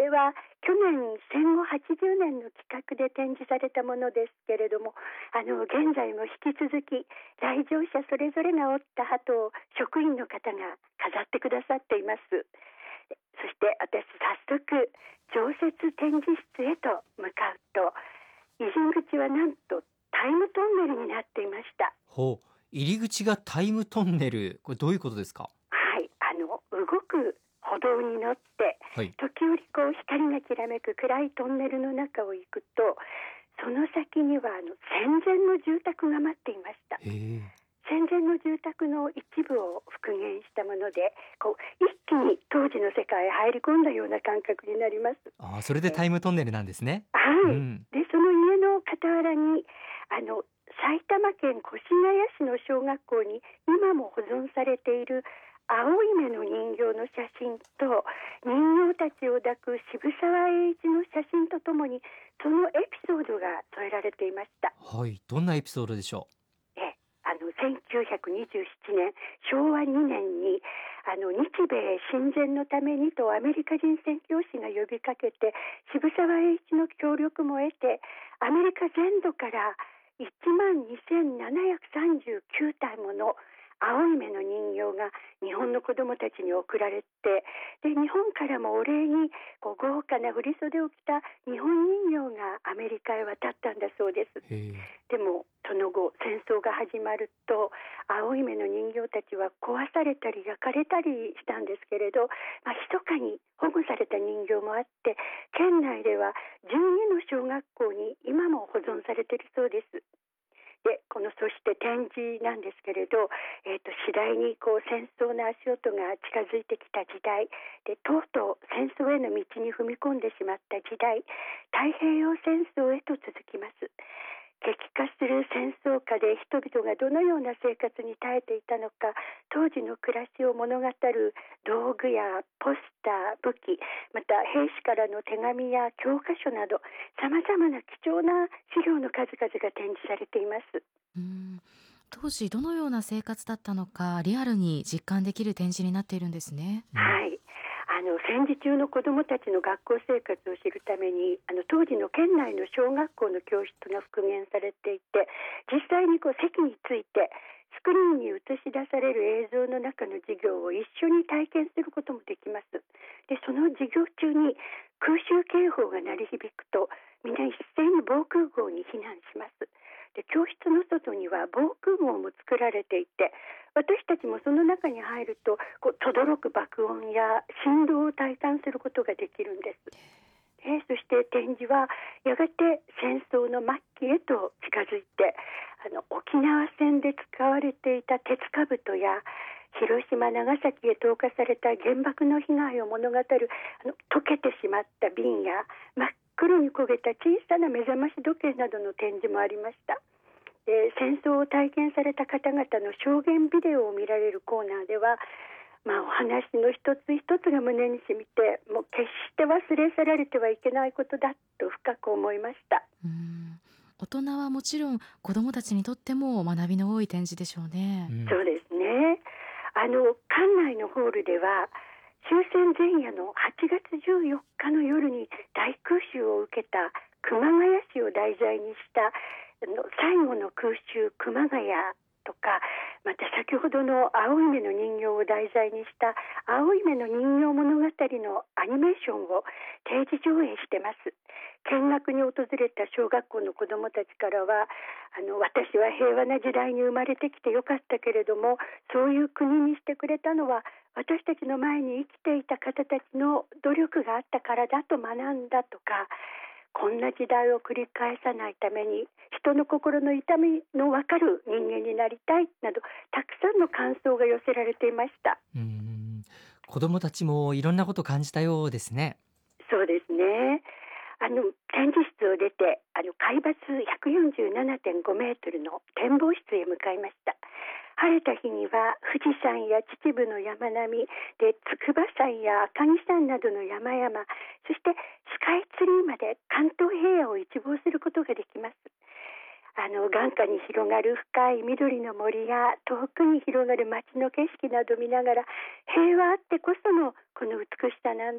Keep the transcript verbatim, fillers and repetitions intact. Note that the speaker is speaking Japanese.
れは去年戦後はちじゅうねんの企画で展示されたものですけれども、あの現在も引き続き来場者それぞれが折った鳩を職員の方が飾ってくださっています。そして私早速常設展示室へと向かうと、入り口はなんとタイムトンネルになっていました。 ほう、入り口がタイムトンネル、これどういうことですか？ はい、あの動く歩道に乗って、 はい、 時折こう光がきらめく暗いトンネルの中を行くと、その先にはあの戦前の住宅が待っていました。 へえ。 戦前の住宅の一部を復元したもので、こう一気に当時の世界へ入り込んだような感覚になります。 あ、それでタイムトンネルなんですね。 はい、うん、でその家の傍らにあの埼玉県越谷市の小学校に今も保存されている青い目の人形の写真と人形たちを抱く渋沢栄一の写真とともに、そのエピソードが添えられていました。 はい、どんなエピソードでしょう？ えあのせんきゅうひゃくにじゅうななねんしょうわにねんにあの日米親善のためにとアメリカ人宣教師が呼びかけて、渋沢栄一の協力も得てアメリカ全土からいちまんにせんななひゃくさんじゅうきゅうたいもの青い目の人形が日本の子どもたちに贈られて、で日本からもお礼にこう豪華な振り袖を着た日本人形がアメリカへ渡ったんだそうです。でもその後戦争が始まると青い目の人形たちは壊されたり焼かれたりしたんですけれど、まあ、密かに保護された人形もあって、県内ではじゅうにの小学校に今も保存されているそうです。でこのそして展示なんですけれど、えー、と次第にこう戦争の足音が近づいてきた時代で、とうとう戦争への道に踏み込んでしまった時代、太平洋戦争へと続きます。激化する戦争下で人々がどのような生活に耐えていたのか、当時の暮らしを物語る道具やポスター、武器、また兵士からの手紙や教科書などさまざまな貴重な資料の数々が展示されています。 うーん、当時どのような生活だったのかリアルに実感できる展示になっているんですね。 うん、はい、あの戦時中の子どもたちの学校生活を知るためにあの当時の県内の小学校の教室が復元されていて、実際にこう席についてスクリーンに映し出される映像の中の授業を一緒に体験することもできます。でその授業中に空襲警報が鳴り響くとみんな一斉に防空壕に避難します。で教室の外には防空壕も作られていて、私たちもその中に入るとこう轟く爆音や振動を体感することができるんです。えそして展示はやがて戦争の末期へと近づいて、あの沖縄戦で使われていた鉄兜や広島長崎へ投下された原爆の被害を物語るあの溶けてしまった瓶や真っ黒に焦げた小さな目覚まし時計などの展示もありました。で戦争を体験された方々の証言ビデオを見られるコーナーでは、まあ、お話の一つ一つが胸に染みて、もう決して忘れ去られてはいけないことだと深く思いました。 うーん、大人はもちろん子どもたちにとっても学びの多い展示でしょうね。 うん、そうですね。あの館内のホールでは終戦前夜のはちがつじゅうよっかの夜に大空襲を受けた熊谷市を題材にしたあの最後の空襲熊谷とか、また先ほどの青い目の人形を題材にした青い目の人形物語のアニメーションを定時上映してます。見学に訪れた小学校の子どもたちからは、あの私は平和な時代に生まれてきてよかったけれども、そういう国にしてくれたのは私たちの前に生きていた方たちの努力があったからだと学んだとか、こんな時代を繰り返さないために人の心の痛みの分かる人間になりたいなど、たくさんの感想が寄せられていました。 うーん、子どもたちもいろんなこと感じたようですね。 そうですね。あの展示室を出てあの海抜 ひゃくよんじゅうななてんごメートルの展望室へ向かいました。晴れた日には富士山や秩父の山並みで筑波山や赤城山などの山々、そしてスカイツリーまで関東平野を一望することができます。あの眼下に広がる深い緑の森や遠くに広がる街の景色など見ながら、平和あってこそのこの美しさなん